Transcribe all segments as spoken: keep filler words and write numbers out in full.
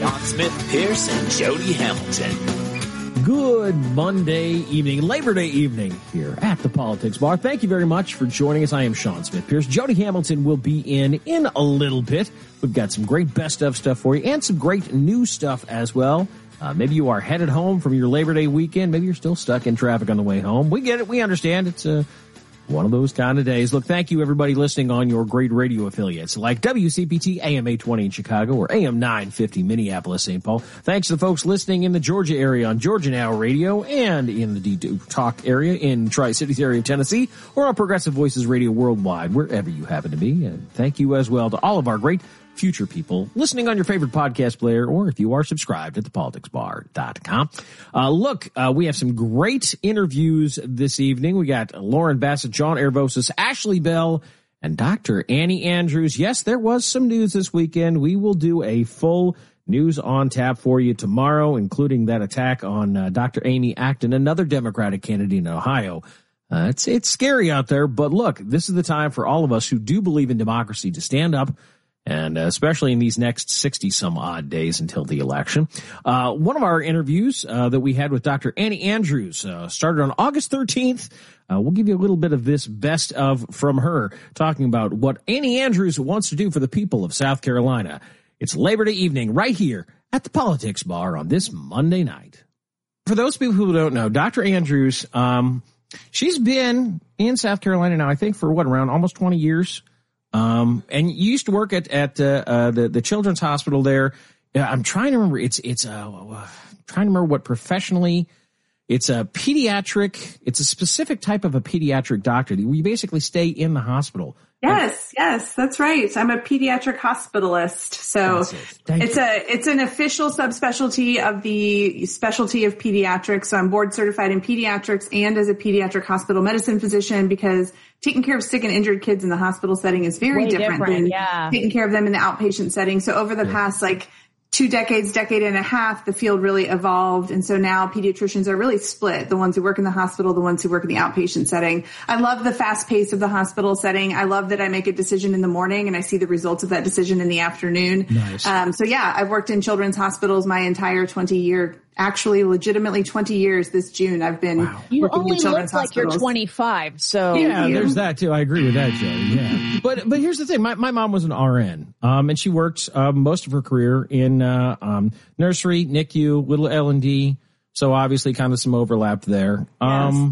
Sean Smith, Pierce, and Jody Hamilton. Good Monday evening, Labor Day evening here at the Politics Bar. Thank you very much for joining us. I am Sean Smith Pierce. Jody Hamilton will be in in a little bit. We've got some great best of stuff for you and some great new stuff as well. Uh, maybe you are headed home from your Labor Day weekend. Maybe you're still stuck in traffic on the way home. We get it. We understand. It's a one of those kind of days. Look, thank you, everybody listening on your great radio affiliates like W C P T, A M eight twenty in Chicago, or A M nine fifty Minneapolis, Saint Paul. Thanks to the folks listening in the Georgia area on Georgia Now Radio and in the D Talk area in Tri-Cities area of Tennessee, or on Progressive Voices Radio worldwide, wherever you happen to be. And thank you as well to all of our great future people listening on your favorite podcast player, or if you are subscribed at the politics bar dot com. Uh, look, uh, we have some great interviews this evening. We got Lauren Bassett, John Ervosis, Ashley Bell, and Doctor Annie Andrews. Yes, there was some news this weekend. We will do a full news on tap for you tomorrow, including that attack on uh, Doctor Amy Acton, another Democratic candidate in Ohio. Uh, it's, it's scary out there, but look, this is the time for all of us who do believe in democracy to stand up. And uh, especially in these next sixty some odd days until the election. Uh, one of our interviews uh, that we had with Doctor Annie Andrews uh, started on August thirteenth. Uh, we'll give you a little bit of this best of from her, talking about what Annie Andrews wants to do for the people of South Carolina. It's Labor Day evening right here at the Politics Bar on this Monday night. For those people who don't know, Doctor Andrews, um, she's been in South Carolina now, I think, for what, around almost twenty years. Um, and you used to work at, at, uh, uh, the, the Children's Hospital there. I'm trying to remember, it's, it's, uh, uh trying to remember what professionally, it's a pediatric, it's a specific type of a pediatric doctor. We basically stay in the hospital. Yes, yes, that's right. I'm a pediatric hospitalist. So it. it's you. a it's an official subspecialty of the specialty of pediatrics. So I'm board certified in pediatrics and as a pediatric hospital medicine physician, because taking care of sick and injured kids in the hospital setting is very Way different, different than yeah. taking care of them in the outpatient setting. So over the yeah. past like two decades, decade and a half, the field really evolved. And so now pediatricians are really split. The ones who work in the hospital, the ones who work in the outpatient setting. I love the fast pace of the hospital setting. I love that I make a decision in the morning and I see the results of that decision in the afternoon. Nice. Um, so yeah, I've worked in children's hospitals my entire twenty year, actually legitimately twenty years this June. I've been wow. working you only in children's look hospitals. like you're twenty-five. So yeah, there's that too. I agree with that, Jody. Yeah. But, but here's the thing. My, my mom was an R N, um, and she worked, um, most of her career in, uh, um, nursery, N I C U, little L and D. So obviously kind of some overlap there. Um,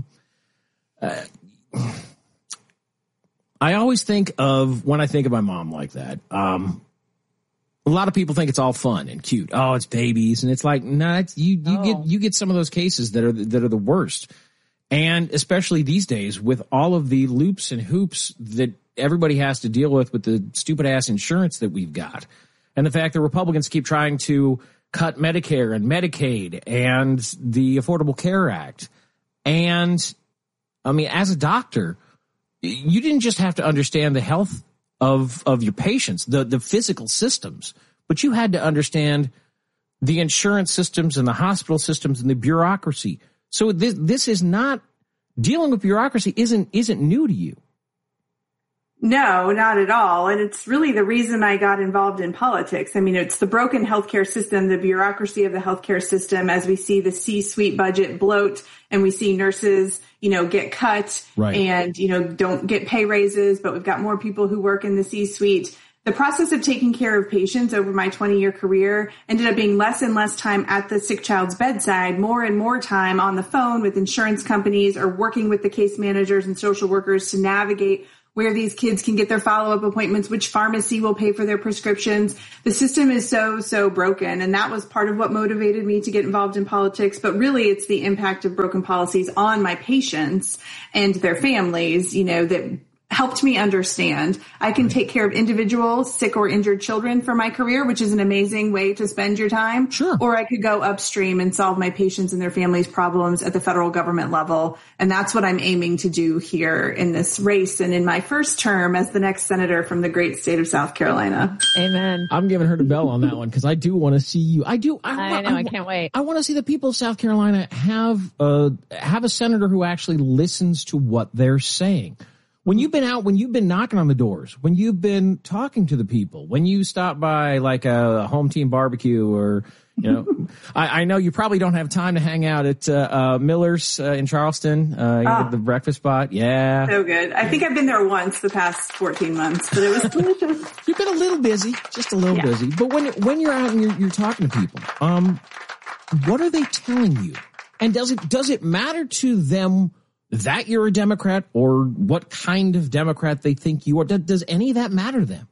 yes. uh, I always think of, when I think of my mom like that, um, a lot of people think it's all fun and cute. Oh, it's babies. And it's like, no, nah, it's, you, you oh. get, you get some of those cases that are, that are the worst. And especially these days with all of the loops and hoops that everybody has to deal with with the stupid ass insurance that we've got. And the fact that Republicans keep trying to cut Medicare and Medicaid and the Affordable Care Act. And I mean, as a doctor, you didn't just have to understand the health of, of your patients, the, the physical systems, but you had to understand the insurance systems and the hospital systems and the bureaucracy. So this, this is not, dealing with bureaucracy isn't, isn't new to you. No, not at all. And it's really the reason I got involved in politics. I mean, it's the broken healthcare system, the bureaucracy of the healthcare system, as we see the C-suite budget bloat and we see nurses, you know, get cut right. and, you know, don't get pay raises, but we've got more people who work in the C-suite. The process of taking care of patients over my twenty year career ended up being less and less time at the sick child's bedside, more and more time on the phone with insurance companies or working with the case managers and social workers to navigate where these kids can get their follow-up appointments, which pharmacy will pay for their prescriptions. The system is so, so broken. And that was part of what motivated me to get involved in politics. But really, it's the impact of broken policies on my patients and their families, you know, that helped me understand I can take care of individual sick or injured children for my career, which is an amazing way to spend your time. Sure. Or I could go upstream and solve my patients and their families' problems at the federal government level. And that's what I'm aiming to do here in this race and in my first term as the next senator from the great state of South Carolina. Amen. I'm giving her the bell on that one because I do want to see you. I do. I, I know. I, I can't wait. I want to see the people of South Carolina have uh have a senator who actually listens to what they're saying. When you've been out, when you've been knocking on the doors, when you've been talking to the people, when you stop by like a home team barbecue or, you know, I, I know you probably don't have time to hang out at uh, uh, Miller's uh, in Charleston, uh, you oh, know, the breakfast spot. Yeah. So good. I think I've been there once the past fourteen months, but it was delicious. You've been a little busy, just a little yeah. busy. But when when you're out and you're, you're talking to people, um, what are they telling you? And does it does it matter to them that you're a Democrat or what kind of Democrat they think you are? Does, does any of that matter to them?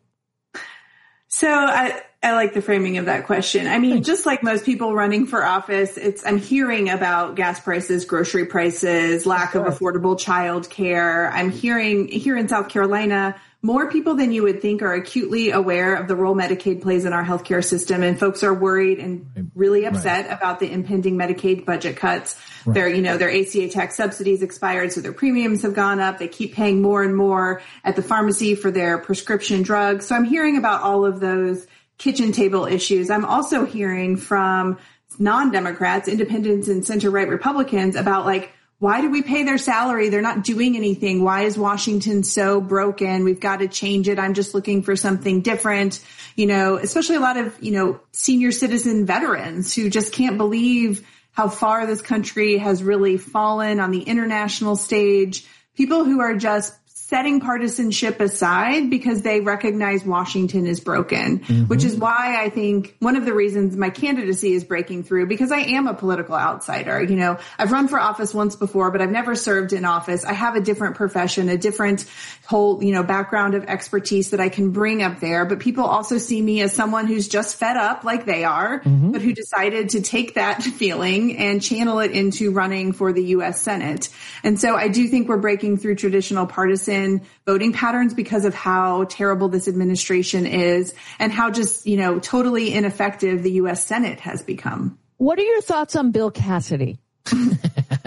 So I, I like the framing of that question. I mean, Thanks. Just like most people running for office, it's I'm hearing about gas prices, grocery prices, lack sure. of affordable child care. I'm hearing here in South Carolina, more people than you would think are acutely aware of the role Medicaid plays in our healthcare system. And folks are worried and really upset right. about the impending Medicaid budget cuts. Right. Their, you know, their A C A tax subsidies expired, so their premiums have gone up. They keep paying more and more at the pharmacy for their prescription drugs. So I'm hearing about all of those kitchen table issues. I'm also hearing from non-Democrats, independents and center-right Republicans about like, why do we pay their salary? They're not doing anything. Why is Washington so broken? We've got to change it. I'm just looking for something different. You know, especially a lot of, you know, senior citizen veterans who just can't believe how far this country has really fallen on the international stage. People who are just setting partisanship aside because they recognize Washington is broken, mm-hmm. which is why I think one of the reasons my candidacy is breaking through, because I am a political outsider. You know, I've run for office once before, but I've never served in office. I have a different profession, a different whole, you know, background of expertise that I can bring up there. But people also see me as someone who's just fed up like they are, mm-hmm. but who decided to take that feeling and channel it into running for the U S Senate. And so I do think we're breaking through traditional partisan voting patterns because of how terrible this administration is and how just, you know, totally ineffective the U S Senate has become. What are your thoughts on Bill Cassidy? you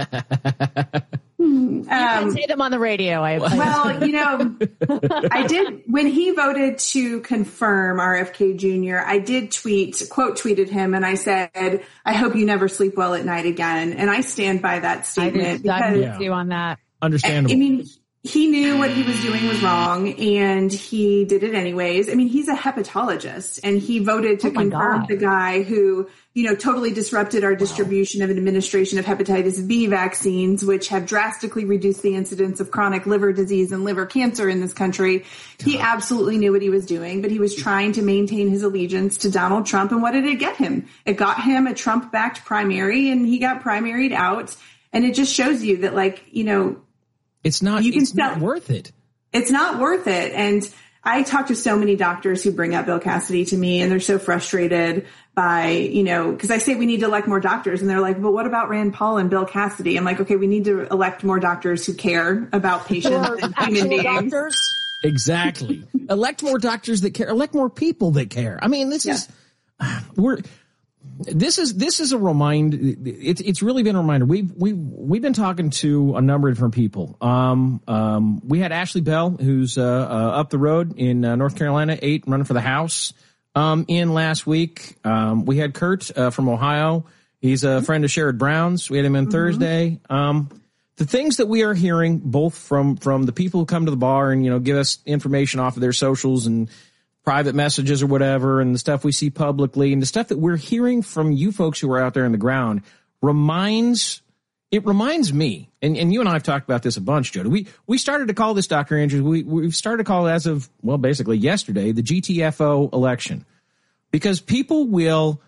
um, can say them on the radio. I, well, you know, I did, when he voted to confirm R F K Junior, I did tweet, quote tweeted him, and I said, I hope you never sleep well at night again. And I stand by that statement. I agree with you on that. Understandable. I, I mean, he knew what he was doing was wrong, and he did it anyways. I mean, he's a hepatologist, and he voted to oh confirm God. the guy who, you know, totally disrupted our distribution wow. of an administration of hepatitis B vaccines, which have drastically reduced the incidence of chronic liver disease and liver cancer in this country. God. He absolutely knew what he was doing, but he was trying to maintain his allegiance to Donald Trump. And what did it get him? It got him a Trump-backed primary, and he got primaried out. And it just shows you that, like, you know, It's not, you can it's sell, not worth it. It's not worth it. And I talk to so many doctors who bring up Bill Cassidy to me, and they're so frustrated by, you know, because I say we need to elect more doctors, and they're like, but what about Rand Paul and Bill Cassidy? I'm like, okay, we need to elect more doctors who care about patients and human beings. Doctors? Exactly. Elect more doctors that care. Elect more people that care. I mean, this yeah. is, we're, This is this is a reminder. It's it's really been a reminder. We've we we've been talking to a number of different people. Um, um, we had Ashley Bell, who's uh, uh, up the road in uh, North Carolina, eight, running for the House. Um, in last week, um, we had Kurt uh, from Ohio. He's a friend of Sherrod Brown's. We had him in mm-hmm. Thursday. Um, the things that we are hearing, both from from the people who come to the bar and you know give us information off of their socials and private messages or whatever, and the stuff we see publicly and the stuff that we're hearing from you folks who are out there on the ground reminds, it reminds me, and, and you and I have talked about this a bunch, Jody. We, we started to call this, Doctor Andrews, we, we've started to call it as of, well, basically yesterday, the G T F O election. Because people will,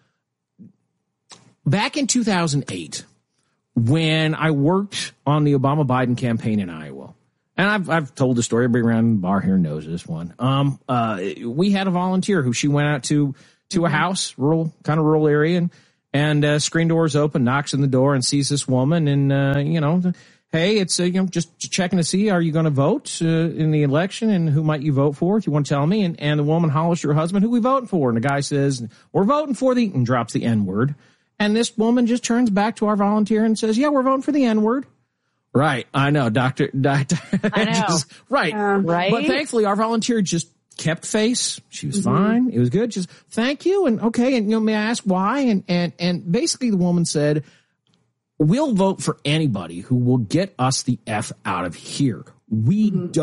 back in two thousand eight, when I worked on the Obama-Biden campaign in Iowa, and I've I've told the story. Everybody around the bar here knows this one. Um, uh, we had a volunteer who she went out to to a house, rural kind of rural area, and and uh, screen doors open, knocks on the door, and sees this woman, and uh, you know, hey, it's uh, you know just checking to see, are you going to vote uh, in the election, and who might you vote for? If you want to tell me, and and the woman hollers to her husband, who we voting for? And the guy says, we're voting for the, and drops the N word, and this woman just turns back to our volunteer and says, yeah, we're voting for the N word. Right. I know, Doctor. Doctor I know. just, right. Uh, right. But thankfully, our volunteer just kept face. She was mm-hmm. fine. It was good. Just thank you. And okay. And you know, may I ask why? And, and, and basically the woman said, we'll vote for anybody who will get us the F out of here. We mm-hmm. don't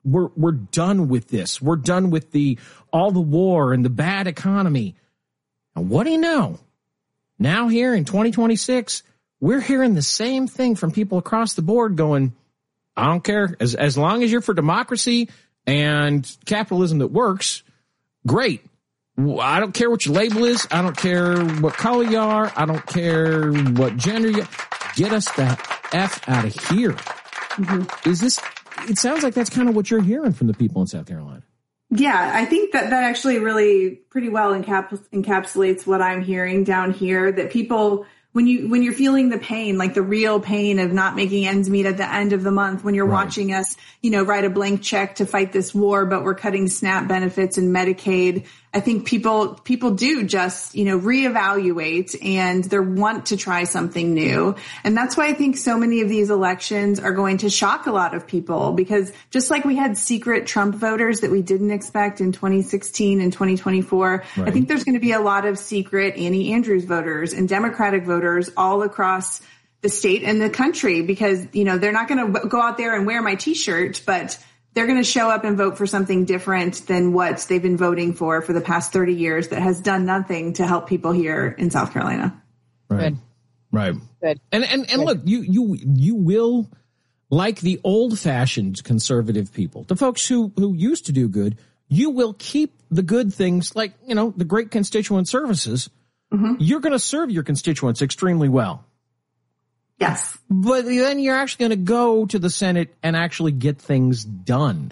we're we're done with this. We're done with the all the war and the bad economy. And what do you know? Now here in twenty twenty-six, we're hearing the same thing from people across the board going, I don't care. As as long as you're for democracy and capitalism that works, great. I don't care what your label is. I don't care what color you are. I don't care what gender you are. Get us the F out of here. Mm-hmm. Is this, it sounds like that's kind of what you're hearing from the people in South Carolina. Yeah, I think that that actually really pretty well encap- encapsulates what I'm hearing down here, that people, when you, when you're feeling the pain, like the real pain of not making ends meet at the end of the month, when you're right. watching us, you know, write a blank check to fight this war, but we're cutting SNAP benefits and Medicaid. I think people, people do just, you know, reevaluate and they want to try something new. And that's why I think so many of these elections are going to shock a lot of people, because just like we had secret Trump voters that we didn't expect in twenty sixteen and twenty twenty-four, right. I think there's going to be a lot of secret Annie Andrews voters and Democratic voters all across the state and the country, because, you know, they're not going to go out there and wear my t-shirt, but they're going to show up and vote for something different than what they've been voting for for the past thirty years that has done nothing to help people here in South Carolina. Right. Good. Right. Good. And and, and Good. look, you you you will, like the old-fashioned conservative people, the folks who who used to do good, you will keep the good things, like, you know, the great constituent services. Mm-hmm. You're going to serve your constituents extremely well. Yes. But then you're actually going to go to the Senate and actually get things done.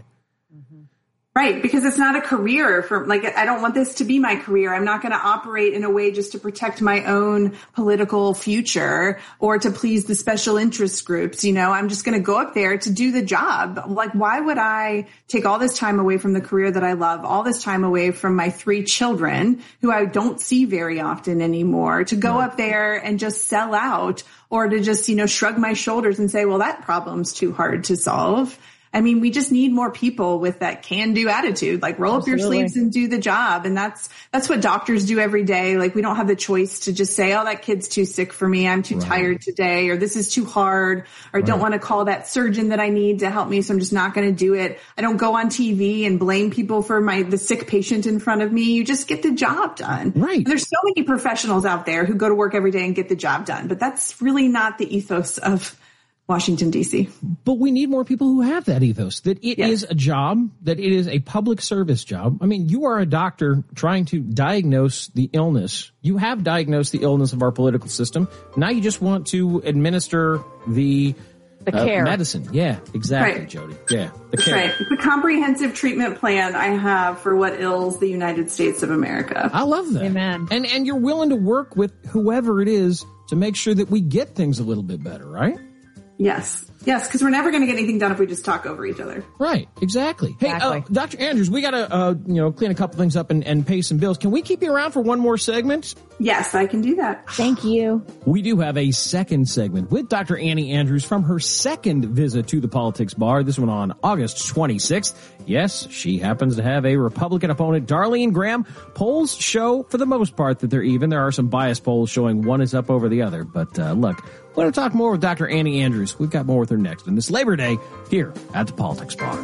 Right, because it's not a career for, like, I don't want this to be my career. I'm not going to operate in a way just to protect my own political future or to please the special interest groups. You know, I'm just going to go up there to do the job. Like, why would I take all this time away from the career that I love, all this time away from my three children who I don't see very often anymore, to go up there and just sell out, or to just, you know, shrug my shoulders and say, well, that problem's too hard to solve. I mean, we just need more people with that can-do attitude, like roll Absolutely. Up your sleeves and do the job. And that's, that's what doctors do every day. Like, we don't have the choice to just say, oh, that kid's too sick for me. I'm too right. tired today, or this is too hard, or I right. don't want to call that surgeon that I need to help me, so I'm just not going to do it. I don't go on T V and blame people for my, the sick patient in front of me. You just get the job done. Right. And there's so many professionals out there who go to work every day and get the job done, but that's really not the ethos of Washington, D C. But we need more people who have that ethos, that it yes. is a job, that it is a public service job. I mean, you are a doctor trying to diagnose the illness. You have diagnosed the illness of our political system. Now you just want to administer the, the uh, care. medicine. Yeah, exactly, right. Jody. Yeah, the That's care. right. It's a comprehensive treatment plan I have for what ails the United States of America. I love that. Amen. And, and you're willing to work with whoever it is to make sure that we get things a little bit better, right? Yes. Yes, because we're never going to get anything done if we just talk over each other. Right. Exactly. Hey, exactly. Uh, Doctor Andrews, we got to, uh, you know, clean a couple things up and, and pay some bills. Can we keep you around for one more segment? Yes, I can do that. Thank you. We do have a second segment with Doctor Annie Andrews from her second visit to the Politics Bar. This one on August twenty-sixth. Yes, she happens to have a Republican opponent, Darlene Graham. Polls show, for the most part, that they're even. There are some biased polls showing one is up over the other. But uh, look, we're going to talk more with Doctor Annie Andrews. We've got more with her next on this Labor Day here at the Politics Bar.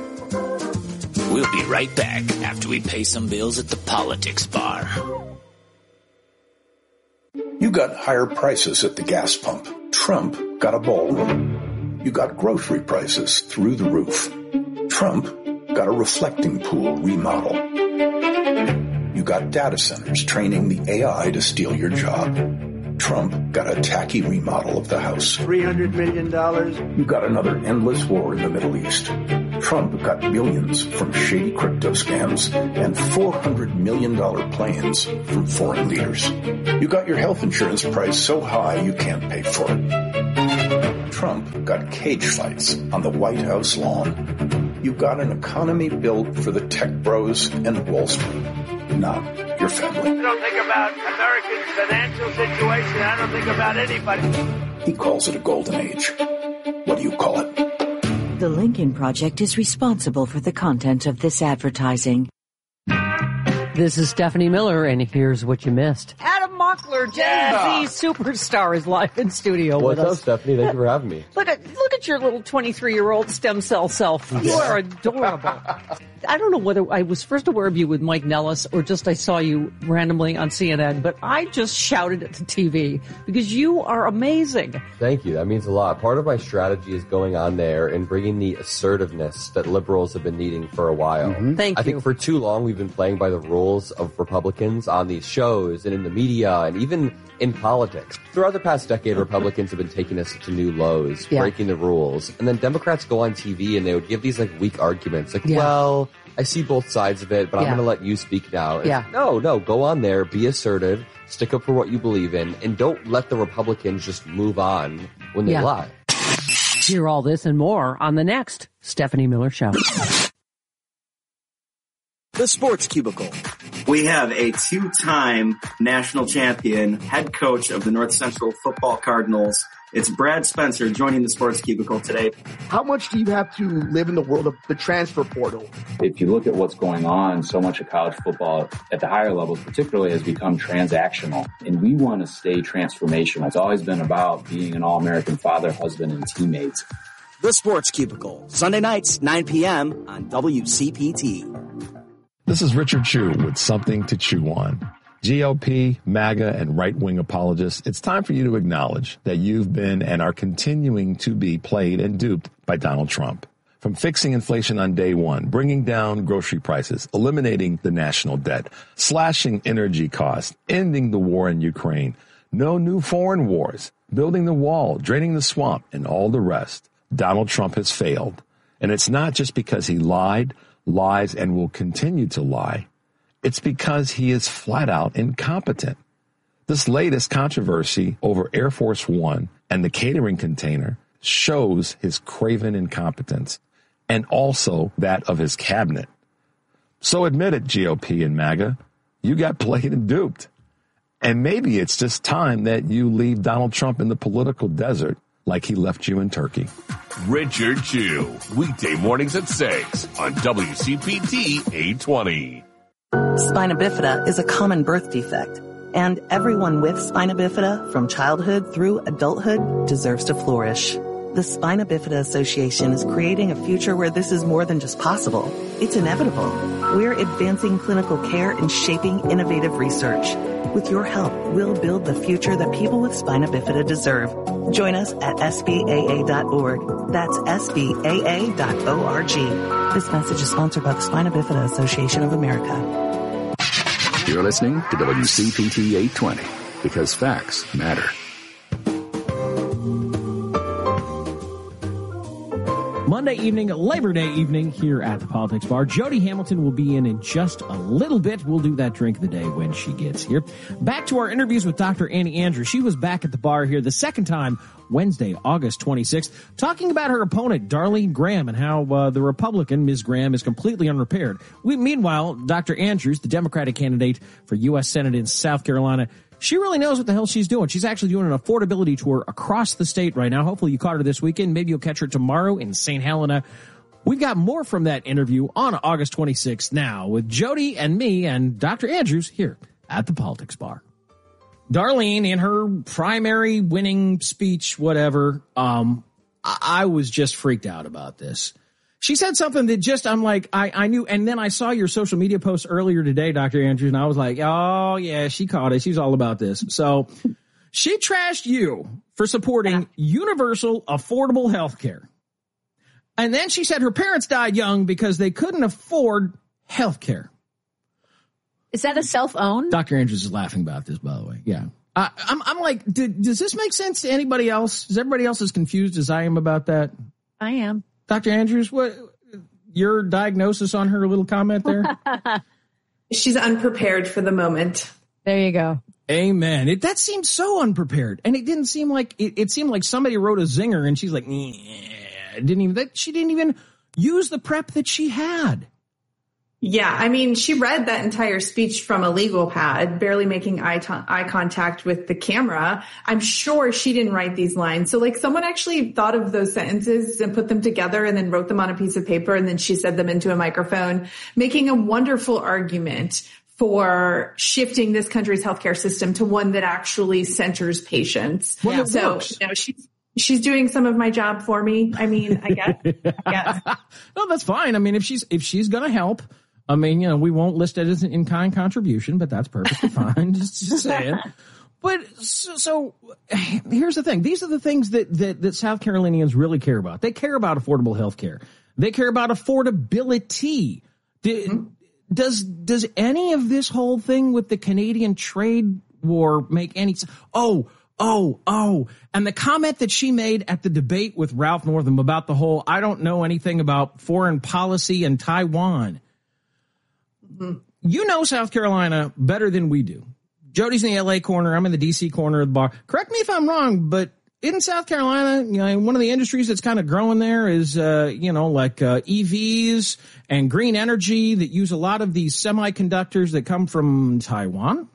We'll be right back after we pay some bills at the Politics Bar. You got higher prices at the gas pump. Trump got a ballroom. You got grocery prices through the roof. Trump got a reflecting pool remodel. You got data centers training the A I to steal your job. Trump got a tacky remodel of the house. three hundred million dollars. You got another endless war in the Middle East. Trump got millions from shady crypto scams and four hundred million dollars planes from foreign leaders. You got your health insurance price so high you can't pay for it. Trump got cage fights on the White House lawn. You got an economy built for the tech bros and Wall Street, not your family. I don't think about Americans' financial situation. I don't think about anybody. He calls it a golden age. What do you call it? The Lincoln Project is responsible for the content of this advertising. This is Stephanie Miller, and here's what you missed. Adam Mock Buckler, Gen Yeah. Z superstar, is live in studio What's with up, us. Stephanie? Thank you for having me. Look at look at your little twenty-three-year-old stem cell self. You are adorable. I don't know whether I was first aware of you with Mike Nellis or just I saw you randomly on C N N, but I just shouted at the T V because you are amazing. Thank you. That means a lot. Part of my strategy is going on there and bringing the assertiveness that liberals have been needing for a while. Mm-hmm. Thank I you. think for too long we've been playing by the rules of Republicans on these shows and in the media and even in politics. Throughout the past decade, Republicans have been taking us to new lows, Yeah. breaking the rules. And then Democrats go on T V and they would give these like weak arguments like, Yeah. well, I see both sides of it, but I'm Yeah. going to let you speak now. Yeah. No, no, go on there, be assertive, stick up for what you believe in, and don't let the Republicans just move on when they Yeah. lie. Hear all this and more on the next Stephanie Miller Show. The Sports Cubicle. We have a two-time national champion, head coach of the North Central Football Cardinals. It's Brad Spencer joining the Sports Cubicle today. How much do you have to live in the world of the transfer portal? If you look at what's going on, so much of college football at the higher levels particularly has become transactional. And we want to stay transformational. It's always been about being an all-American father, husband, and teammate. The Sports Cubicle, Sunday nights, nine p.m. on W C P T. This is Richard Chu with Something to Chew On. G O P, MAGA, and right-wing apologists, it's time for you to acknowledge that you've been and are continuing to be played and duped by Donald Trump. From fixing inflation on day one, bringing down grocery prices, eliminating the national debt, slashing energy costs, ending the war in Ukraine, no new foreign wars, building the wall, draining the swamp, and all the rest, Donald Trump has failed. And it's not just because he lied, lies, and will continue to lie. It's because he is flat out incompetent. This latest controversy over Air Force One and the catering container shows his craven incompetence and also that of his cabinet. So admit it, G O P and MAGA, you got played and duped. And maybe it's just time that you leave Donald Trump in the political desert like he left you in Turkey. Richard Chu, weekday mornings at six on W C P T eight twenty. Spina bifida is a common birth defect, and everyone with spina bifida from childhood through adulthood deserves to flourish. The Spina Bifida Association is creating a future where this is more than just possible. It's inevitable. We're advancing clinical care and shaping innovative research. With your help, we'll build the future that people with spina bifida deserve. Join us at S B A A dot org. That's S B A A dot org. This message is sponsored by the Spina Bifida Association of America. You're listening to W C P T eight twenty because facts matter. Monday evening, Labor Day evening here at the Politics Bar. Jody Hamilton will be in in just a little bit. We'll do that drink of the day when she gets here. Back to our interviews with Doctor Annie Andrews. She was back at the bar here the second time Wednesday, August twenty-sixth, talking about her opponent, Darlene Graham, and how uh, the Republican, Miz Graham, is completely unprepared. We, meanwhile, Doctor Andrews, the Democratic candidate for U S Senate in South Carolina, she really knows what the hell she's doing. She's actually doing an affordability tour across the state right now. Hopefully you caught her this weekend. Maybe you'll catch her tomorrow in Saint Helena. We've got more from that interview on August twenty-sixth now with Jody and me and Doctor Andrews here at the Politics Bar. Darlene, in her primary winning speech, whatever, um, I, I was just freaked out about this. She said something that just, I'm like, I, I knew, and then I saw your social media post earlier today, Doctor Andrews, and I was like, oh yeah, she caught it. She's all about this. So she trashed you for supporting universal affordable health care. And then she said her parents died young because they couldn't afford health care. Is that a self-own? Doctor Andrews is laughing about this, by the way. Yeah. Uh, I'm, I'm like, did, does this make sense to anybody else? Is everybody else as confused as I am about that? I am. Doctor Andrews, what your diagnosis on her little comment there? She's unprepared for the moment. There you go. Amen. It, that seemed so unprepared, and it didn't seem like it, it seemed like somebody wrote a zinger, and she's like, yeah, didn't even that she didn't even use the prep that she had. Yeah, I mean, she read that entire speech from a legal pad, barely making eye, t- eye contact with the camera. I'm sure she didn't write these lines. So like someone actually thought of those sentences and put them together and then wrote them on a piece of paper. And then she said them into a microphone, making a wonderful argument for shifting this country's healthcare system to one that actually centers patients. Well, so, works. you know, she's, she's doing some of my job for me. I mean, I guess. I guess. No, that's fine. I mean, if she's, if she's going to help, I mean, you know, we won't list it as an in-kind contribution, but that's perfectly fine. Just, just saying. But so, so here's the thing. These are the things that, that, that South Carolinians really care about. They care about affordable health care. They care about affordability. Mm-hmm. Does, does any of this whole thing with the Canadian trade war make any sense? Oh, oh, oh. And the comment that she made at the debate with Ralph Northam about the whole, I don't know anything about foreign policy in Taiwan. Mm-hmm. You know South Carolina better than we do. Jody's in the L A corner. I'm in the D C corner of the bar. Correct me if I'm wrong, but in South Carolina, you know, one of the industries that's kind of growing there is, uh, you know, like uh, E Vs and green energy that use a lot of these semiconductors that come from Taiwan.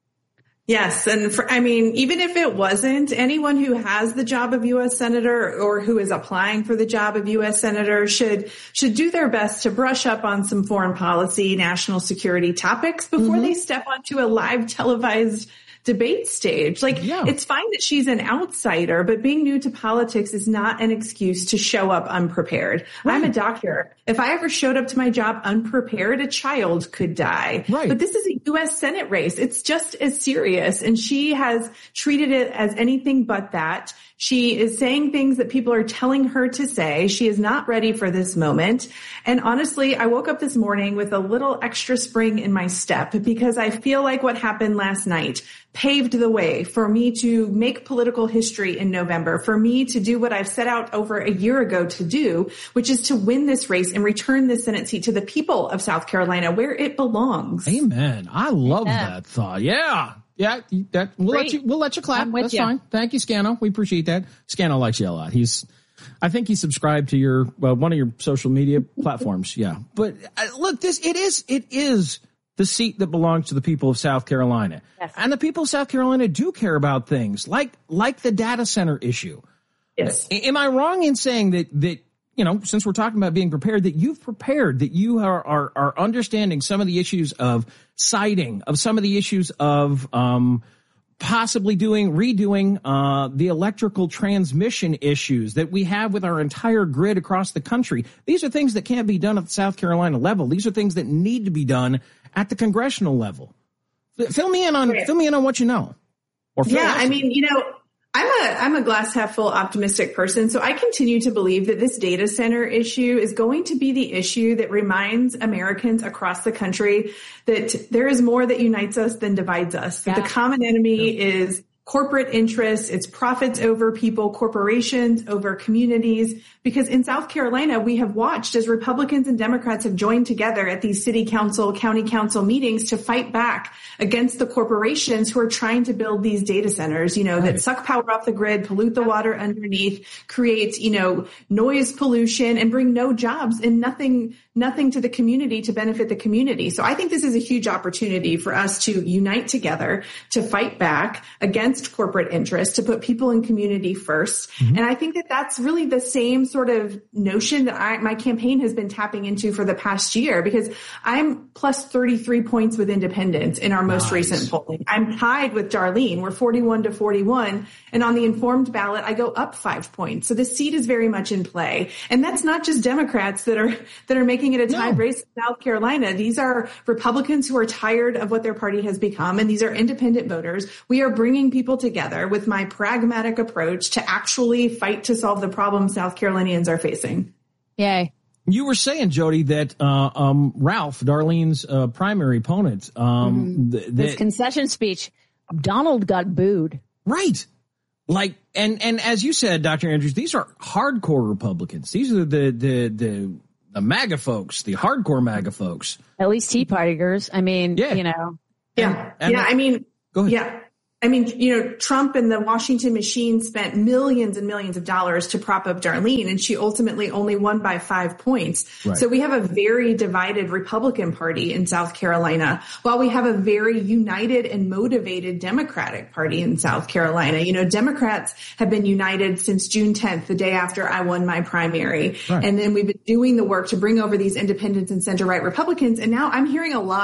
Yes. And for, I mean, even if it wasn't, anyone who has the job of U S Senator or who is applying for the job of U S Senator should, should do their best to brush up on some foreign policy, national security topics before mm-hmm. they step onto a live televised debate stage. Like, yeah. It's fine that she's an outsider, but being new to politics is not an excuse to show up unprepared. Right. I'm a doctor. If I ever showed up to my job unprepared, a child could die. Right. But this is a U S Senate race. It's just as serious. And she has treated it as anything but that. She is saying things that people are telling her to say. She is not ready for this moment. And honestly, I woke up this morning with a little extra spring in my step because I feel like what happened last night paved the way for me to make political history in November, for me to do what I've set out over a year ago to do, which is to win this race and return this Senate seat to the people of South Carolina where it belongs. Amen. I love yeah. that thought. Yeah. Yeah, that we'll Great. let you we'll let you clap. That's you. fine. Thank you, Scano. We appreciate that. Scano likes you a lot. He's, I think he's subscribed to your well, one of your social media platforms. Yeah, but uh, look, this it is it is the seat that belongs to the people of South Carolina, yes. and the people of South Carolina do care about things like like the data center issue. Yes. Am I wrong in saying that that? You know, since we're talking about being prepared, that you've prepared, that you are, are, are understanding some of the issues of siting, of some of the issues of, um, possibly doing, redoing, uh, the electrical transmission issues that we have with our entire grid across the country. These are things that can't be done at the South Carolina level. These are things that need to be done at the congressional level. Fill me in on, yeah. fill me in on what you know. Or yeah, I mean, you know, I'm a, I'm a glass half full optimistic person. So I continue to believe that this data center issue is going to be the issue that reminds Americans across the country that there is more that unites us than divides us. Yeah. That the common enemy yeah. is corporate interests, it's profits over people, corporations over communities. Because in South Carolina, we have watched as Republicans and Democrats have joined together at these city council, county council meetings to fight back against the corporations who are trying to build these data centers, you know, right. that suck power off the grid, pollute the water underneath, create, you know, noise pollution and bring no jobs and nothing, nothing to the community to benefit the community. So I think this is a huge opportunity for us to unite together, to fight back against corporate interests, to put people in community first. Mm-hmm. And I think that that's really the same sort of notion that I, my campaign has been tapping into for the past year, because I'm plus thirty-three points with independents in our most nice. recent polling. I'm tied with Darlene. We're forty-one to forty-one. And on the informed ballot, I go up five points. So the seat is very much in play. And that's not just Democrats that are, that are making it a tied no. race in South Carolina. These are Republicans who are tired of what their party has become. And these are independent voters. We are bringing people together with my pragmatic approach to actually fight to solve the problem South Carolinians are facing. Yay. You were saying, Jody, that uh, um, Ralph, Darlene's uh, primary opponent, um, mm-hmm. th- his that, concession speech, Donald got booed. Right. Like, and, and as you said, Doctor Andrews, these are hardcore Republicans. These are the, the, the, the MAGA folks, the hardcore MAGA folks. At least Tea Partyers. I mean, yeah. you know. Yeah. And, and yeah. I mean, go ahead. Yeah. I mean, you know, Trump and the Washington machine spent millions and millions of dollars to prop up Darlene, and she ultimately only won by five points. Right. So we have a very divided Republican Party in South Carolina, while we have a very united and motivated Democratic Party in South Carolina. You know, Democrats have been united since June tenth, the day after I won my primary. Right. And then we've been doing the work to bring over these independents and center-right Republicans. And now I'm hearing a lot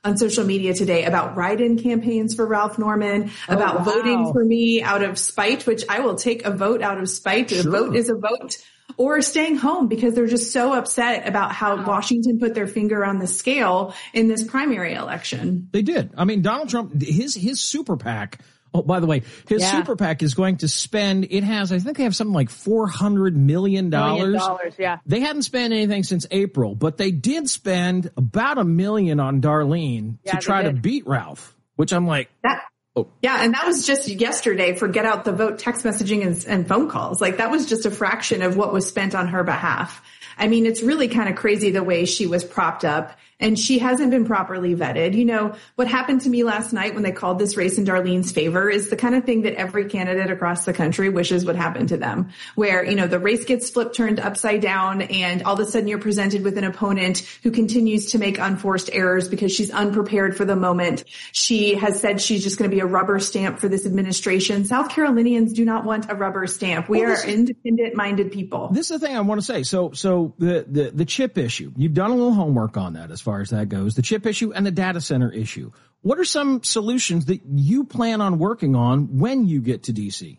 on social media today about write-in campaigns for Ralph Norman, oh, about wow. voting for me out of spite, which I will take a vote out of spite. Sure. A vote is a vote. Or staying home because they're just so upset about how Washington put their finger on the scale in this primary election. They did. I mean, Donald Trump, his his super PAC. Oh, by the way, his yeah. super PAC is going to spend, it has, I think they have something like four hundred million dollars. Million dollars, yeah. They hadn't spent anything since April, but they did spend about a million on Darlene yeah, to try to beat Ralph, which I'm like, that, oh. Yeah, and that was just yesterday for get out the vote text messaging and, and phone calls. Like that was just a fraction of what was spent on her behalf. I mean, it's really kind of crazy the way she was propped up. And she hasn't been properly vetted. You know, what happened to me last night when they called this race in Darlene's favor is the kind of thing that every candidate across the country wishes would happen to them, where, you know, the race gets flipped, turned upside down, and all of a sudden you're presented with an opponent who continues to make unforced errors because she's unprepared for the moment. She has said she's just going to be a rubber stamp for this administration. South Carolinians do not want a rubber stamp. We well, are independent-minded people. This is the thing I want to say. So, so the, the, the chip issue, you've done a little homework on that as far as that goes, the chip issue and the data center issue. What are some solutions that you plan on working on when you get to D C?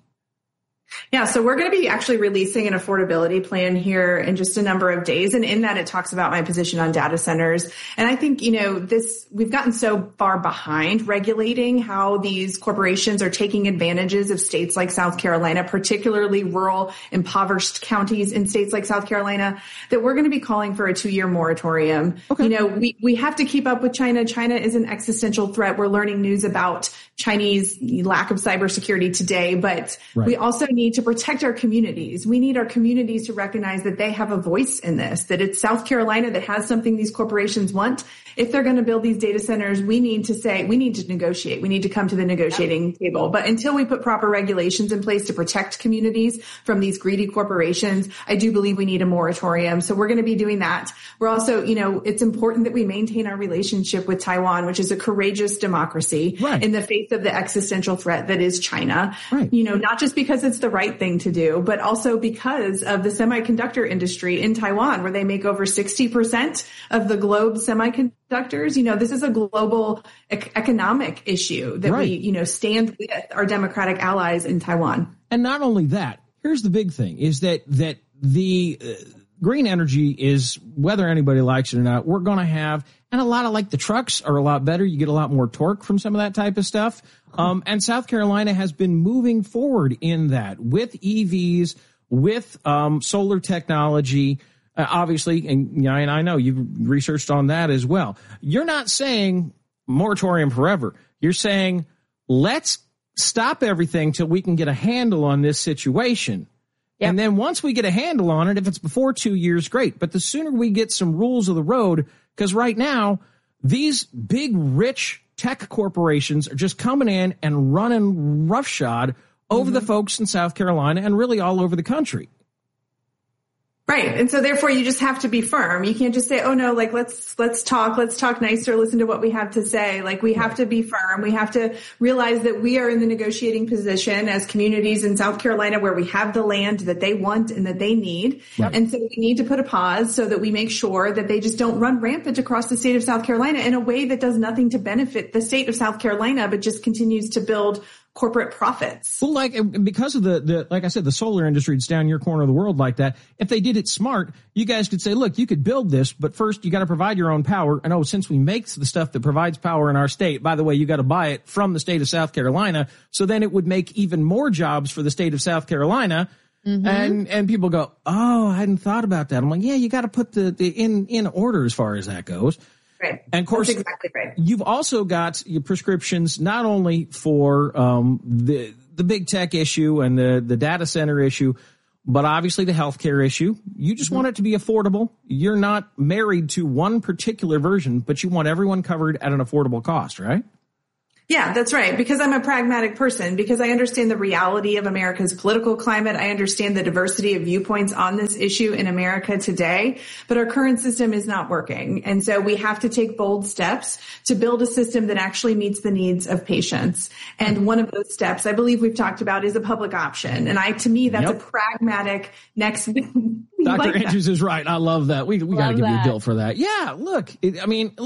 Yeah, so we're going to be actually releasing an affordability plan here in just a number of days. And in that, it talks about my position on data centers. And I think, you know, this, we've gotten so far behind regulating how these corporations are taking advantages of states like South Carolina, particularly rural, impoverished counties in states like South Carolina, that we're going to be calling for a two-year moratorium. Okay. You know, we, we have to keep up with China. China is an existential threat. We're learning news about Chinese lack of cybersecurity today, but right. we also need to protect our communities. We need our communities to recognize that they have a voice in this, that it's South Carolina that has something these corporations want. If they're going to build these data centers, we need to say, we need to negotiate. We need to come to the negotiating yep. table. But until we put proper regulations in place to protect communities from these greedy corporations, I do believe we need a moratorium. So we're going to be doing that. We're also, you know, it's important that we maintain our relationship with Taiwan, which is a courageous democracy right. in the face of the existential threat that is China. Right. You know, not just because it's the right thing to do, but also because of the semiconductor industry in Taiwan, where they make over sixty percent of the globe's semiconductors. You know, this is a global ec- economic issue that right. we, you know, stand with our democratic allies in Taiwan. And not only that, here's the big thing is that, that the uh, green energy is, whether anybody likes it or not, we're going to have, and a lot of like the trucks are a lot better. You get a lot more torque from some of that type of stuff. Um, and South Carolina has been moving forward in that with E Vs, with um, solar technology, uh, obviously. And, you know, and I know you've researched on that as well. You're not saying moratorium forever. You're saying let's stop everything till we can get a handle on this situation. Yep. And then once we get a handle on it, if it's before two years, great. But the sooner we get some rules of the road, because right now, these big, rich tech corporations are just coming in and running roughshod over mm-hmm. the folks in South Carolina and really all over the country. Right. And so therefore you just have to be firm. You can't just say, oh no, like let's, let's talk, let's talk nicer, listen to what we have to say. Like we have to be firm. We have to realize that we are in the negotiating position as communities in South Carolina where we have the land that they want and that they need. Right. And so we need to put a pause so that we make sure that they just don't run rampant across the state of South Carolina in a way that does nothing to benefit the state of South Carolina, but just continues to build corporate profits. Well, like, because of the, the, like I said, the solar industry, it's down your corner of the world like that. If they did it smart, you guys could say, look, you could build this, but first you got to provide your own power. And oh, since we make the stuff that provides power in our state, by the way, you got to buy it from the state of South Carolina. So then it would make even more jobs for the state of South Carolina. Mm-hmm. And, and people go, oh, I hadn't thought about that. I'm like, yeah, you got to put the, the in, in order as far as that goes. Right. And of course, that's exactly right. You've also got your prescriptions not only for um, the the big tech issue and the, the data center issue, but obviously the healthcare issue. You just mm-hmm. want it to be affordable. You're not married to one particular version, but you want everyone covered at an affordable cost, right? Yeah, that's right. Because I'm a pragmatic person, because I understand the reality of America's political climate. I understand the diversity of viewpoints on this issue in America today, but our current system is not working. And so we have to take bold steps to build a system that actually meets the needs of patients. And one of those steps I believe we've talked about is a public option. And I, to me, that's yep. a pragmatic next. Doctor Like Andrews that. is right. I love that. We, we got to give that. you a deal for that. Yeah. Look, it, I mean, look.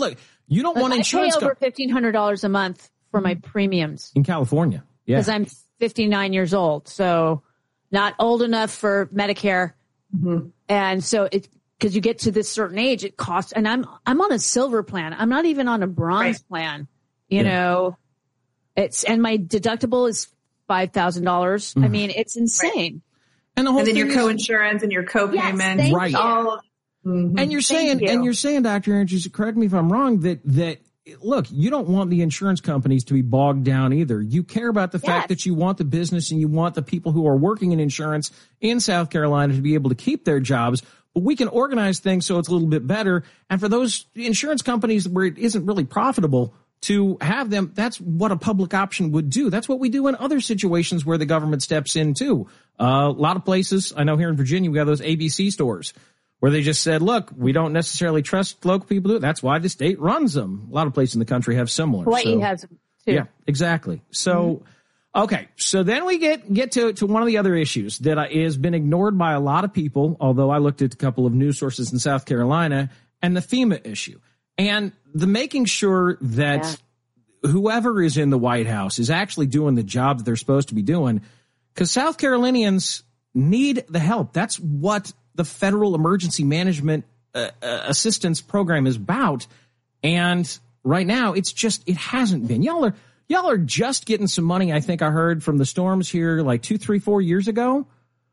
You don't Like, want insurance. I pay over fifteen hundred dollars a month for my premiums. In California. Yeah. Because I'm fifty-nine years old. So not old enough for Medicare. Mm-hmm. And so it, because you get to this certain age, it costs, and I'm, I'm on a silver plan. I'm not even on a bronze right. plan. You yeah. know, it's, and my deductible is five thousand dollars. Mm-hmm. I mean, it's insane. Right. And, the whole and then your co-insurance and your co-payment. Yes, right. All, mm-hmm. And you're saying, you. and you're saying, Doctor Andrews, correct me if I'm wrong, that, that, look, you don't want the insurance companies to be bogged down either. You care about the yes. fact that you want the business and you want the people who are working in insurance in South Carolina to be able to keep their jobs. But we can organize things so it's a little bit better. And for those insurance companies where it isn't really profitable to have them, that's what a public option would do. That's what we do in other situations where the government steps in too. Uh, a lot of places, I know here in Virginia, we have those A B C stores where they just said, look, we don't necessarily trust local people to do it. That's why the state runs them. A lot of places in the country have similar. Hawaii so, has them too. Yeah, exactly. So, mm-hmm. okay. So then we get, get to, to one of the other issues that has been ignored by a lot of people, although I looked at a couple of news sources in South Carolina, and the FEMA issue. And the making sure that yeah. whoever is in the White House is actually doing the job that they're supposed to be doing, because South Carolinians need the help. That's what the Federal Emergency Management uh, uh, Assistance Program is about. And right now, it's just, it hasn't been. Y'all are, y'all are just getting some money, I think I heard, from the storms here like two, three, four years ago.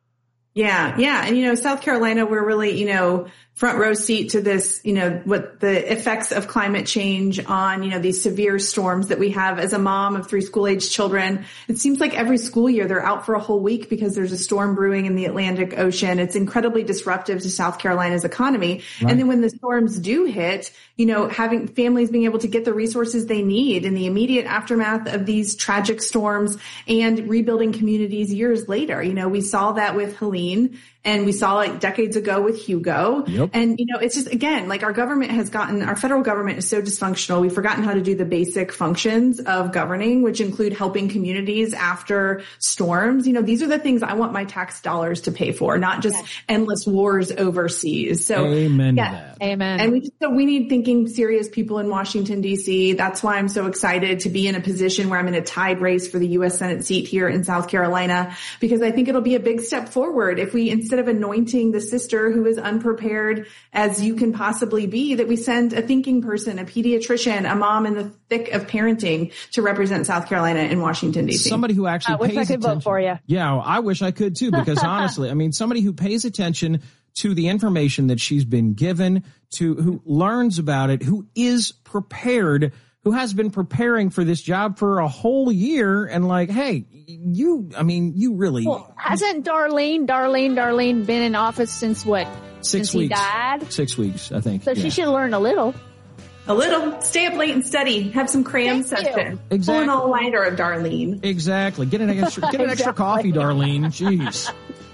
Yeah, yeah. And, you know, South Carolina, we're really, you know, front row seat to this, you know, what the effects of climate change on, you know, these severe storms that we have. As a mom of three school-age children, it seems like every school year they're out for a whole week because there's a storm brewing in the Atlantic Ocean. It's incredibly disruptive to South Carolina's economy. Right. And then when the storms do hit, you know, having families being able to get the resources they need in the immediate aftermath of these tragic storms and rebuilding communities years later. You know, we saw that with Helene. And we saw it decades ago with Hugo. Yep. And, you know, it's just, again, like our government has gotten, our federal government is so dysfunctional. We've forgotten how to do the basic functions of governing, which include helping communities after storms. You know, these are the things I want my tax dollars to pay for, not just yes. endless wars overseas. So, Amen yeah. to that. Amen. And we just, so we need thinking serious people in Washington, D C. That's why I'm so excited to be in a position where I'm in a tied race for the U S Senate seat here in South Carolina, because I think it'll be a big step forward if we, instead of anointing the sister who is unprepared as you can possibly be, that we send a thinking person, a pediatrician, a mom in the thick of parenting to represent South Carolina in Washington, D C. Somebody who actually I wish pays I could attention. vote for you. Yeah, I wish I could too, because honestly, I mean, somebody who pays attention to the information that she's been given, to who learns about it, who is prepared, who has been preparing for this job for a whole year, and like, hey, you, I mean, you really. Well, hasn't Darlene, Darlene, Darlene been in office since what? Six since weeks. He died? Six weeks, I think. So yeah. she should learn a little. A little. Stay up late and study. Have some cram Thank session. Exactly. Pull an all-nighter of Darlene. Exactly. Get an extra, get an extra Exactly. coffee, Darlene. Jeez.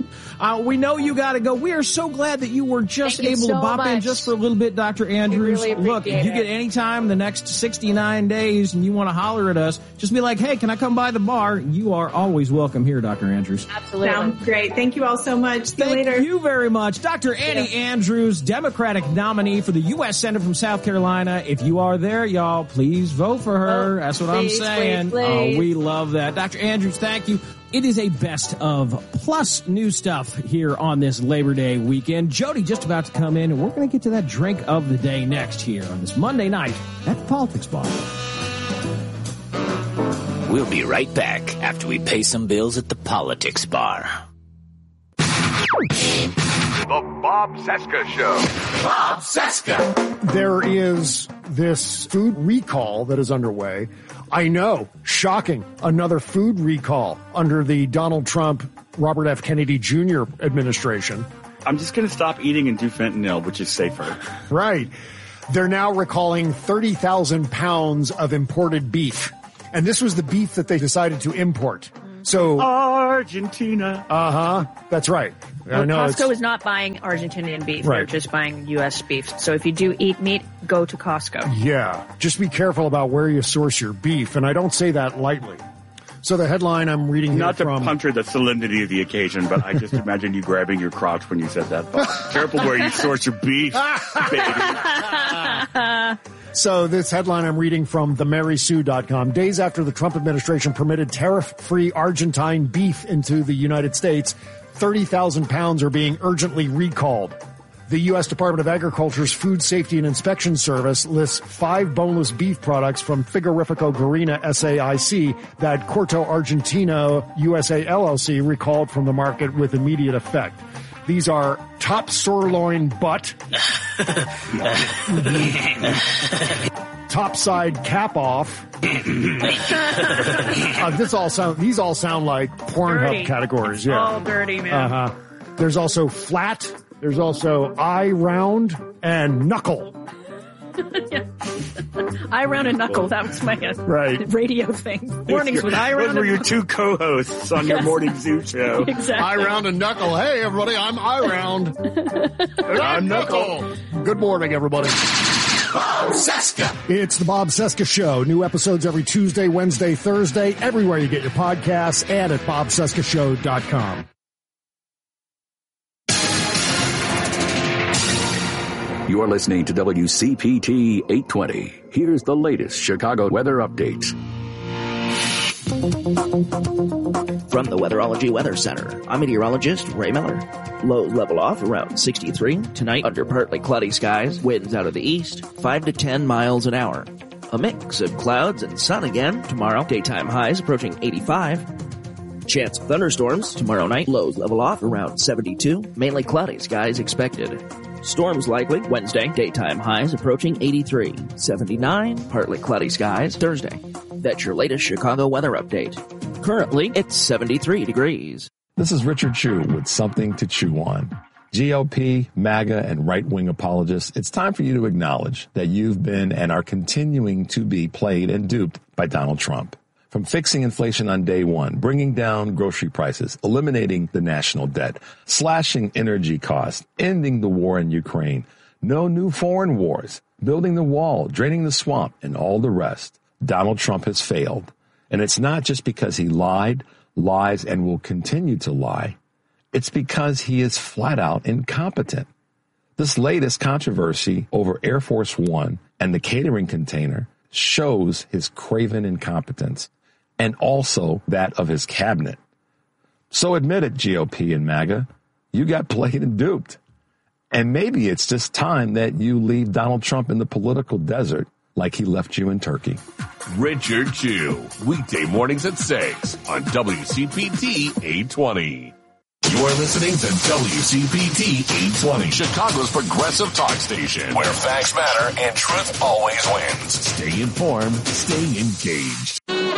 Uh, we know you got to go. We are so glad that you were just Thank you able so to bop in much. just for a little bit, Doctor Andrews. really Look, if appreciate you it. get any time in the next sixty-nine days and you want to holler at us, just be like, hey, can I come by the bar? You are always welcome here, Doctor Andrews. Absolutely. Sounds great. Thank you all so much. See Thank you later. you very much. Doctor Annie Andrews, Democratic nominee for the U S Senate from South Carolina. If you are there, y'all, please vote for her. Oh, That's what please, I'm saying. please, please. Oh, we love that. Doctor Andrews, thank you. It is a best of plus new stuff here on this Labor Day weekend. Jody just about to come in, and we're going to get to that drink of the day next here on this Monday night at the Politics Bar. We'll be right back after we pay some bills at the Politics Bar. The Bob Cesca Show. Bob Cesca. There is this food recall that is underway. I know, shocking, another food recall under the Donald Trump, Robert F. Kennedy Junior administration. I'm just going to stop eating and do fentanyl, which is safer. Right. They're now recalling thirty thousand pounds of imported beef. And this was the beef that they decided to import. So Argentina. Uh-huh. That's right. Well, I know Costco it's- is not buying Argentinian beef. Right. They're just buying U S beef. So if you do eat meat, go to Costco. Yeah. Just be careful about where you source your beef. And I don't say that lightly. So the headline I'm reading here Not to from... puncture the solemnity of the occasion, but I just imagine you grabbing your crotch when you said that. Bob. Careful where you source your beef, baby. So this headline I'm reading from the mary sue dot com. Days after the Trump administration permitted tariff-free Argentine beef into the United States, thirty thousand pounds are being urgently recalled. The U S Department of Agriculture's Food Safety and Inspection Service lists five boneless beef products from Frigorifico Garina S A I C that Corto Argentino U S A L L C recalled from the market with immediate effect. These are top sirloin butt, top side cap off. uh, this all sound, these all sound like Pornhub Dirty. categories. Yeah. All dirty, man. Uh-huh. There's also flat. There's also eye round and knuckle. Eye round and knuckle. That was my uh, Right. radio thing. Mornings with eye round Those were and your two co-hosts on your Yes. morning zoo show. Exactly. Eye round and knuckle. Hey, everybody, I'm eye round. And I'm knuckle. Good morning, everybody. Bob Cesca. It's the Bob Cesca Show. New episodes every Tuesday, Wednesday, Thursday, everywhere you get your podcasts and at bob cesca show dot com. You're listening to W C P T eight twenty. Here's the latest Chicago weather updates. From the Weatherology Weather Center, I'm meteorologist Ray Miller. Lows level off around sixty-three. Tonight, under partly cloudy skies, winds out of the east, five to ten miles an hour. A mix of clouds and sun again tomorrow. Daytime highs approaching eighty-five. Chance of thunderstorms tomorrow night. Lows level off around seventy-two. Mainly cloudy skies expected. Storms likely Wednesday. Daytime highs approaching eighty-three. seventy-nine. Partly cloudy skies Thursday. That's your latest Chicago weather update. Currently, it's seventy-three degrees. This is Richard Chu with something to chew on. G O P, MAGA, and right-wing apologists, it's time for you to acknowledge that you've been and are continuing to be played and duped by Donald Trump. From fixing inflation on day one, bringing down grocery prices, eliminating the national debt, slashing energy costs, ending the war in Ukraine, no new foreign wars, building the wall, draining the swamp, and all the rest, Donald Trump has failed. And it's not just because he lied, lies, and will continue to lie. It's because he is flat out incompetent. This latest controversy over Air Force One and the catering container shows his craven incompetence, and also that of his cabinet. So admit it, G O P and MAGA, you got played and duped. And maybe it's just time that you leave Donald Trump in the political desert like he left you in Turkey. Richard Chu, weekday mornings at six on W C P T eight twenty. You're listening to W C P T eight twenty, Chicago's progressive talk station, where facts matter and truth always wins. Stay informed, stay engaged.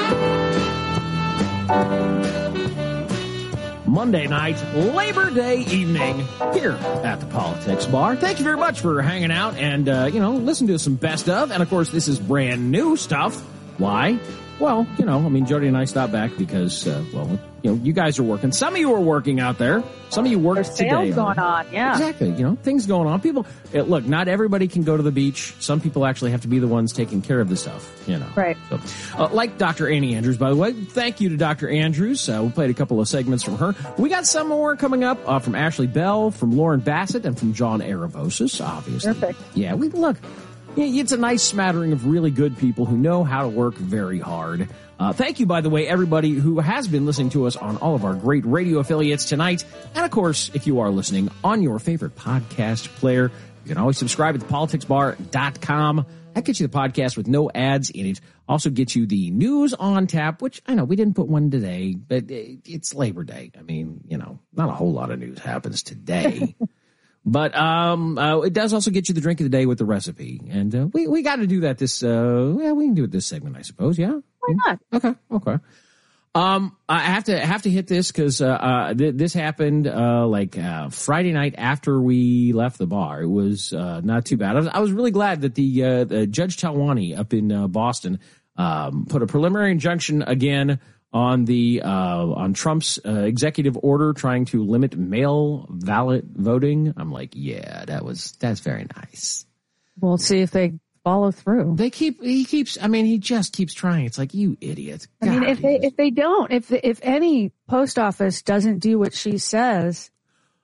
Monday night, Labor Day evening, here at the Politics Bar. Thank you very much for hanging out and, uh, you know, listen to some best of. And, of course, this is brand new stuff. Why? Well, you know, I mean, Jody and I stopped back because, uh, well, you know, you guys are working. Some of you are working out there. Some of you work There's today. sales going on, yeah. Exactly. You know, things going on. People, uh, look, not everybody can go to the beach. Some people actually have to be the ones taking care of the stuff, you know. Right. So, uh, like Doctor Annie Andrews, by the way. Thank you to Doctor Andrews. Uh, we played a couple of segments from her. We got some more coming up uh, from Ashley Bell, from Lauren Bassett, and from John Aravosis, obviously. Perfect. Yeah, we look. It's a nice smattering of really good people who know how to work very hard. Uh, thank you, by the way, everybody who has been listening to us on all of our great radio affiliates tonight. And, of course, if you are listening on your favorite podcast player, you can always subscribe at the politics bar dot com. That gets you the podcast with no ads in it. Also gets you the news on tap, which I know we didn't put one today, but it's Labor Day. I mean, you know, not a whole lot of news happens today. But um, uh, it does also get you the drink of the day with the recipe. And uh, we, we got to do that this, uh, yeah, we can do it this segment, I suppose. Yeah. Why not? Okay. Okay. Um, I have to have to hit this because uh, uh, th- this happened uh, like uh, Friday night after we left the bar. It was uh, not too bad. I was, I was really glad that the, uh, the Judge Talwani up in uh, Boston um, put a preliminary injunction again on the uh, on Trump's uh, executive order trying to limit mail ballot voting. I'm like, yeah, that was that's very nice. We'll see if they follow through. They keep he keeps. I mean, he just keeps trying. It's like, you idiot. I mean, if they if they don't, if if any post office doesn't do what she says,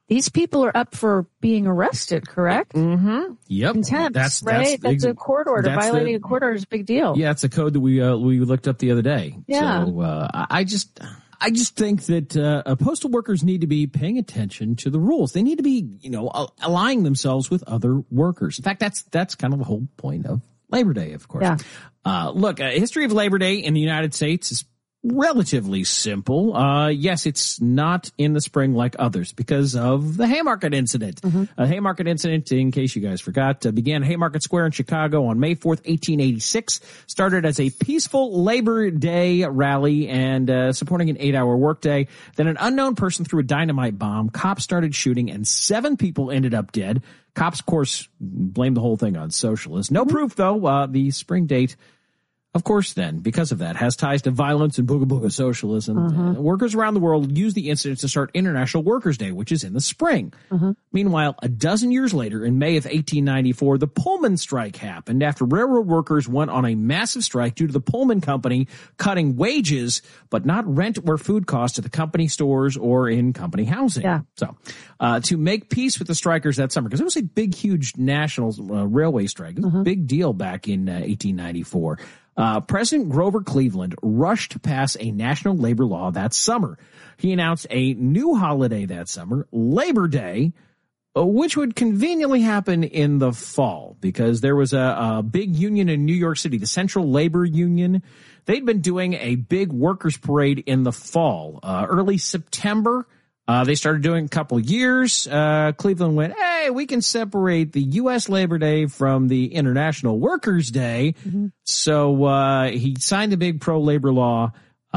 these people are up for being arrested, correct? Mm-hmm. Yep. Contempt, That's, right? that's, That's a court order. Violating the, a court order is a big deal. Yeah, it's a code that we uh, we looked up the other day. Yeah. So uh, I just I just think that uh, postal workers need to be paying attention to the rules. They need to be, you know, aligning themselves with other workers. In fact, that's that's kind of the whole point of Labor Day, of course. Yeah. Uh, look, a history of Labor Day in the United States is relatively simple. Uh, yes, it's not in the spring like others because of the Haymarket incident. Mm-hmm. A Haymarket incident, in case you guys forgot, uh, began Haymarket Square in Chicago on May fourth, eighteen eighty-six. Started as a peaceful Labor Day rally and uh, supporting an eight-hour workday. Then an unknown person threw a dynamite bomb. Cops started shooting, and seven people ended up dead. Cops, of course, blamed the whole thing on socialists. No mm-hmm. proof, though. Uh, the spring date, of course, then, because of that, has ties to violence and booga booga socialism. Uh-huh. Uh, workers around the world use the incident to start International Workers' Day, which is in the spring. Uh-huh. Meanwhile, a dozen years later, in May of eighteen ninety-four, the Pullman strike happened after railroad workers went on a massive strike due to the Pullman company cutting wages, but not rent or food costs at the company stores or in company housing. Yeah. So, uh, to make peace with the strikers that summer, because it was a big, huge national uh, railway strike. It was uh-huh. a big deal back in uh, eighteen ninety-four. Uh, President Grover Cleveland rushed to pass a national labor law that summer. He announced a new holiday that summer, Labor Day, uh, which would conveniently happen in the fall because there was a, a big union in New York City, the Central Labor Union. They'd been doing a big workers' parade in the fall, uh, early September. Uh, they started doing a couple years. Uh, Cleveland went, hey, we can separate the U S Labor Day from the International Workers' Day. Mm-hmm. So, uh, he signed a big pro-labor law,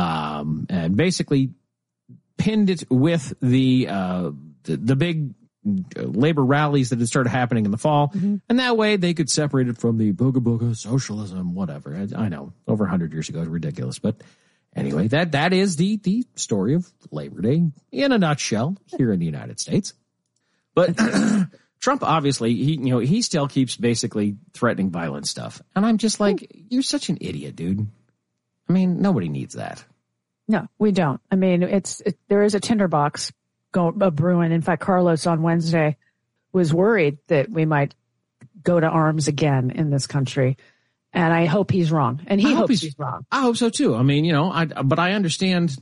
um, and basically pinned it with the, uh, the, the big labor rallies that had started happening in the fall. Mm-hmm. And that way they could separate it from the booga booga socialism, whatever. I, I know over a hundred years ago, it's ridiculous, but anyway, that, that is the, the story of Labor Day in a nutshell here in the United States. But Trump, obviously, he, you know, he still keeps basically threatening violent stuff. And I'm just like, you're such an idiot, dude. I mean, nobody needs that. No, we don't. I mean, it's, it, there is a tinderbox go, uh, brewing. In fact, Carlos on Wednesday was worried that we might go to arms again in this country. And I hope he's wrong. And he I hope hopes he's, he's wrong. I hope so too. I mean, you know, I, but I understand,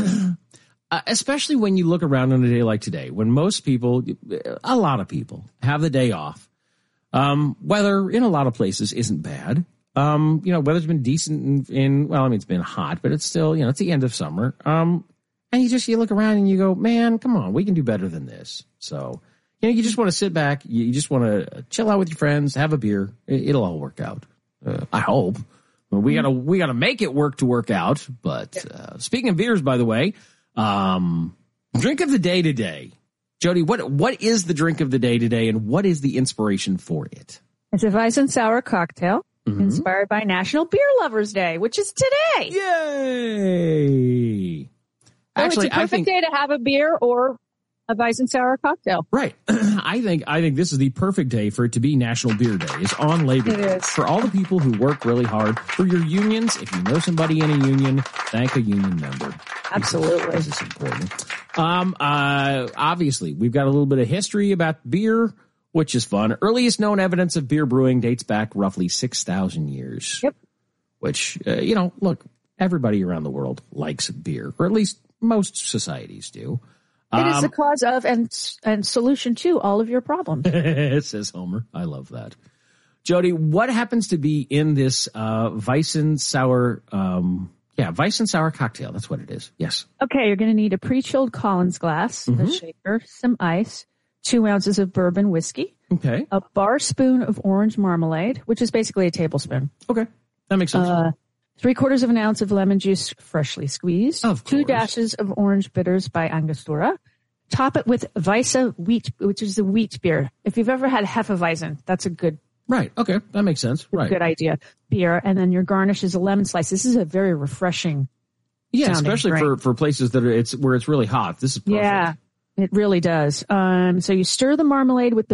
uh, especially when you look around on a day like today, when most people, a lot of people have the day off. Um, weather in a lot of places isn't bad. Um, you know, weather's been decent in, in, well, I mean, it's been hot, but it's still, you know, it's the end of summer. Um, and you just, you look around and you go, man, come on, we can do better than this. So, you know, you just want to sit back. You, you just want to chill out with your friends, have a beer. It, it'll all work out. Uh, I hope. Well, we gotta we gotta make it work to work out. But uh, speaking of beers, by the way, um, drink of the day today, Jody. What what is the drink of the day today, and what is the inspiration for it? It's a Weizen sour cocktail mm-hmm. inspired by National Beer Lovers Day, which is today. Yay! So Actually, it's a perfect I think, day to have a beer or a Weizen sour cocktail. Right. I think I think this is the perfect day for it to be National Beer Day. It's on Labor Day. It is. For all the people who work really hard, for your unions, if you know somebody in a union, thank a union member. Absolutely. This is important. Um, uh, obviously, we've got a little bit of history about beer, which is fun. Earliest known evidence of beer brewing dates back roughly six thousand years. Yep. Which, uh, you know, look, everybody around the world likes beer, or at least most societies do. It is Um, the cause of and and solution to all of your problems. says Homer. I love that. Jody, what happens to be in this uh, Weizen sour, um, yeah, Weizen sour cocktail? That's what it is. Yes. Okay, you're going to need a pre-chilled Collins glass, Mhm. a shaker, some ice, two ounces of bourbon whiskey, Okay. a bar spoon of orange marmalade, which is basically a tablespoon. Okay. That makes sense. Uh, three quarters of an ounce of lemon juice freshly squeezed. Of two course. dashes of orange bitters by Angostura. Top it with Weisse wheat, which is a wheat beer. If you've ever had Hefeweizen, that's a good, Right. Okay. That makes sense. Right. good idea. Beer. And then your garnish is a lemon slice. This is a very refreshing. Yeah, sounding especially drink. for, for places that are, it's where it's really hot. This is perfect. Yeah, it really does. Um, so you stir the marmalade with the